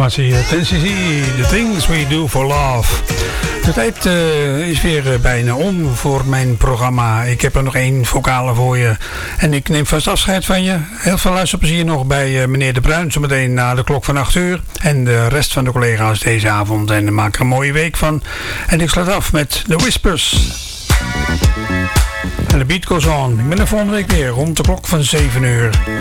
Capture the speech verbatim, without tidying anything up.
formatie ten C C, The Things We Do For Love. De tijd uh, is weer uh, bijna om voor mijn programma. Ik heb er nog één vocale voor je. En ik neem vast afscheid van je. Heel veel luisterplezier nog bij uh, meneer De Bruin. Zometeen na de klok van acht uur. En de rest van de collega's deze avond. En maak er een mooie week van. En ik sluit af met The Whispers. En de beat goes on. Ik ben er volgende week weer rond de klok van zeven uur.